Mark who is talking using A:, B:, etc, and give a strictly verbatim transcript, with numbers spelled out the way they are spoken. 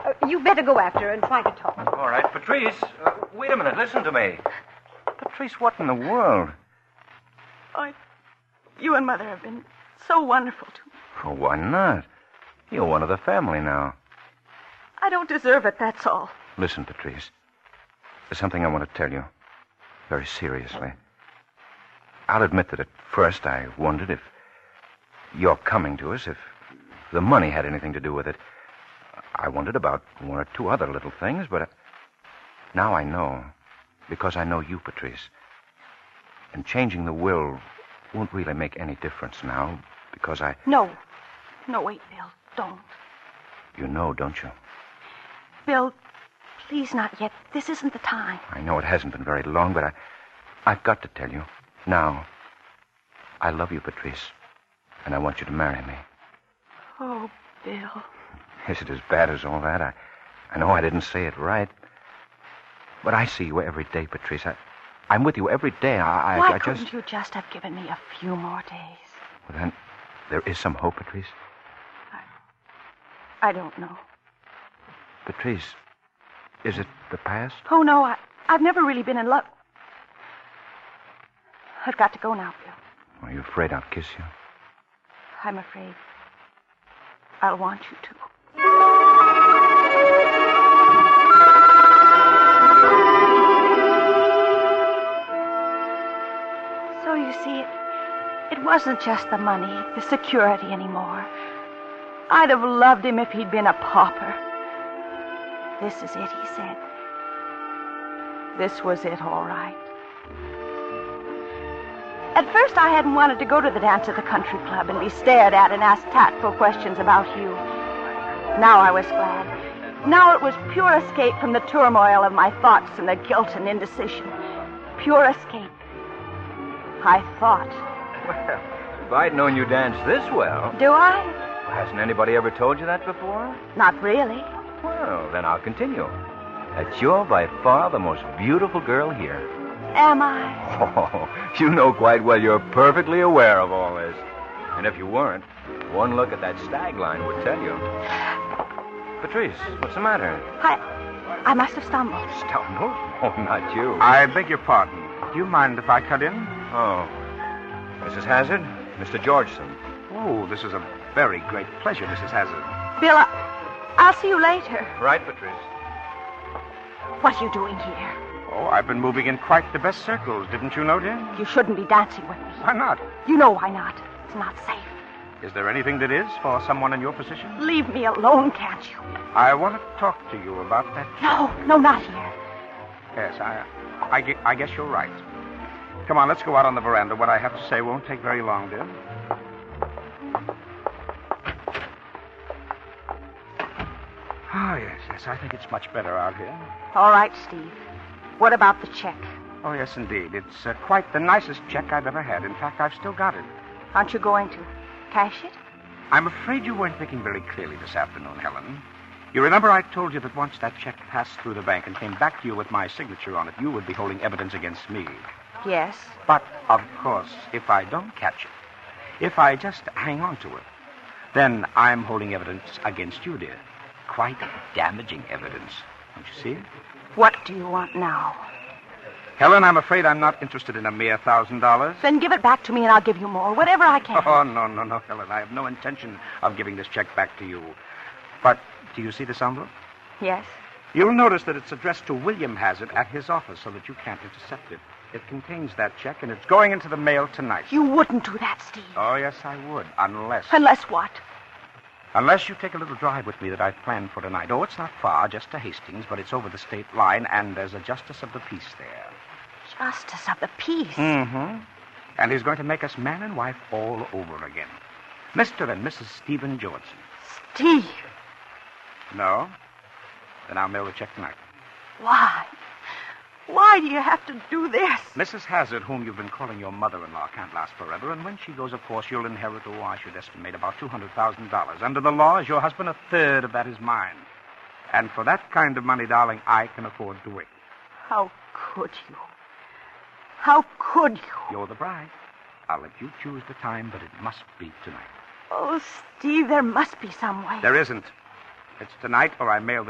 A: Uh, you better go after her and try to talk.
B: All right, Patrice. Uh, wait a minute. Listen to me. Patrice, what in the world?
C: Oh, you and Mother have been so wonderful to me.
B: Well, why not? You're one of the family now.
C: I don't deserve it, that's all.
B: Listen, Patrice. There's something I want to tell you. Very seriously. I'll admit that at first I wondered if your coming to us, if the money had anything to do with it. I wondered about one or two other little things, but I... now I know. Because I know you, Patrice. And changing the will won't really make any difference now, because I...
C: No. No, wait, Bill. Don't.
B: You know, don't you?
C: Bill, please not yet. This isn't the time.
B: I know it hasn't been very long, but I... I've got to tell you. Now. I love you, Patrice. And I want you to marry me.
C: Oh, Bill.
B: Is it as bad as all that? I, I know I didn't say it right. But I see you every day, Patrice. I, I'm with you every day. I, I,
C: Why
B: I just...
C: couldn't you just have given me a few more days?
B: Well, then, there is some hope, Patrice.
C: I, I don't know.
B: Patrice, is it the past?
C: Oh, no, I, I've never really been in love. I've got to go now, Bill.
B: Are you afraid I'll kiss you?
C: I'm afraid I'll want you to. So you see, it, it wasn't just the money, the security anymore. I'd have loved him if he'd been a pauper. This is it, he said. This was it, all right. At first, I hadn't wanted to go to the dance at the country club and be stared at and asked tactful questions about Hugh. Now I was glad. Now it was pure escape from the turmoil of my thoughts and the guilt and indecision. Pure escape. I thought.
B: Well, if I'd known you danced this well...
C: Do I?
B: Hasn't anybody ever told you that before?
C: Not really.
B: Well, then I'll continue. That you're by far the most beautiful girl here.
C: Am I?
B: Oh, you know quite well you're perfectly aware of all this. And if you weren't, one look at that stag line would tell you. Patrice, what's the matter?
C: I... I must have stumbled.
B: Stumbled? Oh, not you.
D: I beg your pardon. Do you mind if I cut in?
B: Oh. Missus Hazard? Mister Georgeson.
D: Oh, this is a very great pleasure, Missus Hazard.
C: Bill, I... I'll see you later.
B: Right, Patrice.
C: What are you doing here?
D: Oh, I've been moving in quite the best circles, didn't you know, dear?
C: You shouldn't be dancing with me.
D: Why not?
C: You know why not. It's not safe.
D: Is there anything that is for someone in your position?
C: Leave me alone, can't you?
D: I want to talk to you about that.
C: No, no, not here.
D: Yes, I, I, gue- I guess you're right. Come on, let's go out on the veranda. What I have to say won't take very long, dear. Oh, yes, yes, I think it's much better out here.
C: All right, Steve. What about the check?
D: Oh, yes, indeed. It's uh, quite the nicest check I've ever had. In fact, I've still got it.
C: Aren't you going to cash it?
D: I'm afraid you weren't thinking very clearly this afternoon, Helen. You remember I told you that once that check passed through the bank and came back to you with my signature on it, you would be holding evidence against me.
C: Yes.
D: But, of course, if I don't catch it, if I just hang on to it, then I'm holding evidence against you, dear. Quite damaging evidence. Don't you see?
C: What do you want now?
D: Helen, I'm afraid I'm not interested in a mere thousand dollars.
C: Then give it back to me and I'll give you more, whatever I can.
D: Oh, no, no, no, Helen. I have no intention of giving this check back to you. But do you see this envelope?
C: Yes.
D: You'll notice that it's addressed to William Hazard at his office so that you can't intercept it. It contains that check, and it's going into the mail tonight.
C: You wouldn't do that, Steve.
D: Oh, yes, I would, unless...
C: Unless what?
D: Unless you take a little drive with me that I've planned for tonight. Oh, it's not far, just to Hastings, but it's over the state line, and there's a justice of the peace there.
C: Justice of the peace?
D: Mm-hmm. And he's going to make us man and wife all over again. Mister and Missus Stephen Georgeson.
C: Steve!
D: No? Then I'll mail the check tonight.
C: Why? Why do you have to do this?
D: Missus Hazard, whom you've been calling your mother-in-law, can't last forever, and when she goes, of course, you'll inherit, oh, I should estimate, about two hundred thousand dollars. Under the law, as your husband, a third of that is mine. And for that kind of money, darling, I can afford to wait.
C: How could you? How could you?
D: You're the bride. I'll let you choose the time, but it must be tonight.
C: Oh, Steve, there must be some way.
D: There isn't. It's tonight, or I mail the